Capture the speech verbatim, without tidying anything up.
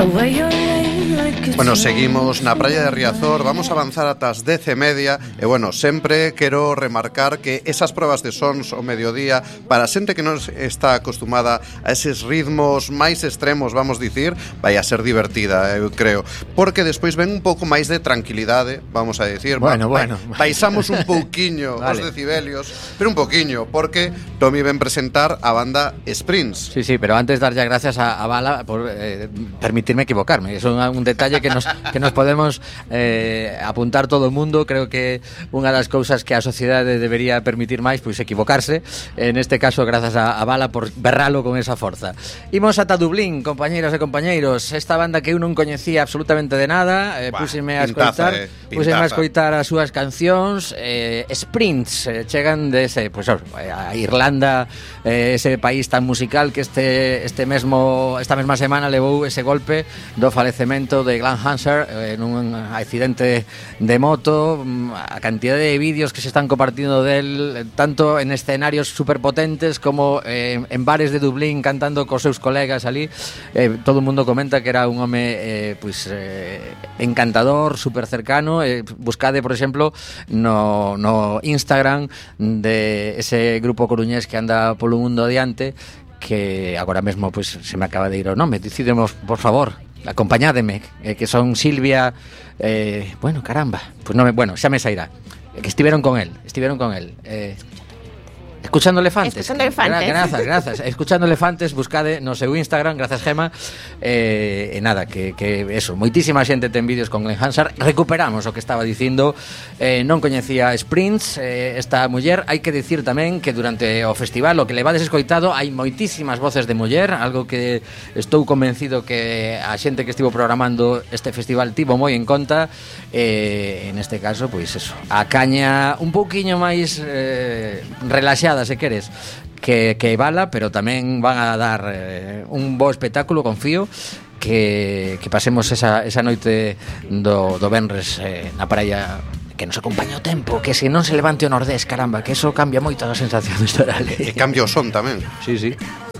Bueno, seguimos na praia de Riazor, vamos a avanzar ata as dez e media e, bueno, sempre quero remarcar que esas probas de sons ao mediodía para a xente que non está acostumada a eses ritmos máis extremos, vamos dicir, vai a ser divertida, eu creo, porque despois ven un pouco máis de tranquilidade, vamos a dicir. Bueno, ba- bueno. Baixamos un pouquiño Vale. os decibelios, pero un pouquiño, porque Tommy ven presentar a banda Sprints. Sí, sí, pero antes dar ya gracias a, a Bala por eh, permitirme equivocarme. Es un, un detalle que nos, que nos podemos eh, apuntar todo o mundo. Creo que unha das cousas que a sociedade debería permitir máis, pois equivocarse. En este caso, grazas a, a Bala por berralo con esa forza. Imos ata Dublín, compañeiras e compañeiros. Esta banda que eu non coñecía absolutamente de nada, eh, Buah, pusime a pintaza, escoitar, eh, pusime a pintaza. escoitar as súas cancións. eh, Sprints, eh, chegan dese, pois, pues, a Irlanda, eh, ese país tan musical que este este mesmo esta mesma semana levou ese golpe do falecemento de Glenn Hansard eh, nun accidente de moto. A cantidad de vídeos que se están compartindo del, tanto en escenarios superpotentes como eh, en bares de Dublín cantando cos seus colegas ali. Eh, todo o mundo comenta que era un home eh, pois, eh, encantador, super cercano. Eh, buscade, por exemplo, no, no Instagram de ese grupo coruñés que anda polo mundo adiante, que agora mesmo pois se me acaba de ir o nome. Decidemos, por favor, acompañádeme, eh, que son Silvia, eh, bueno, caramba, pues no me, bueno, xa me sairá, que estiveron con él, estiveron con él. Eh, Escuchando Elefantes. Escuchando Elefantes. Grazas, grazas. Escuchando Elefantes, buscade no seu Instagram, grazas Gema. Eh, e nada, que, que eso, moitísima xente ten vídeos con Glenn Hansard. Recuperamos o que estaba dicindo. Eh, non coñecía Sprints, eh, esta muller. Hai que dicir tamén que durante o festival, o que levades escoitado, hai moitísimas voces de muller, algo que estou convencido que a xente que estivo programando este festival tivo moi en conta. Eh, en este caso, pois eso, a caña un pouquiño máis eh, relaxada, se queres, que, que Bala, pero tamén van a dar eh, un bo espectáculo, confío que, que pasemos esa, esa noite do, do venres eh, na praia, que nos acompaña o tempo, que se non se levante o nordés, caramba, que eso cambia moito a sensación de estar ali. E cambio o son tamén. Sí, sí.